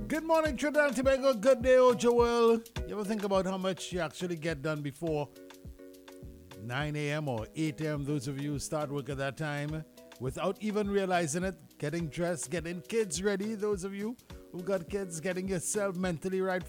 Good morning, Trinidad and Tobago. Good day, oh Joel. You ever think about how much you actually get done before 9 a.m. or 8 a.m.? Those of you who start work at that time without even realizing it, getting dressed, getting kids ready. Those of you who got kids, getting yourself mentally right